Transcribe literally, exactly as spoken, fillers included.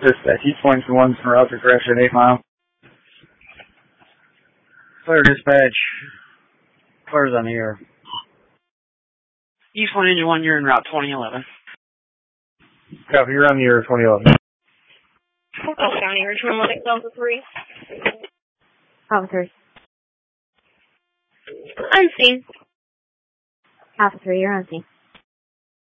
Dispatch, East Point one for route to crash at eight mile. Clear dispatch. Clear's on the air. East Point Engine one, you're in route twenty eleven. Copy, you're on the air twenty eleven. Fort County, Richmond, one six Alpha three. Officers. Unseen. Alpha three, you're unseen.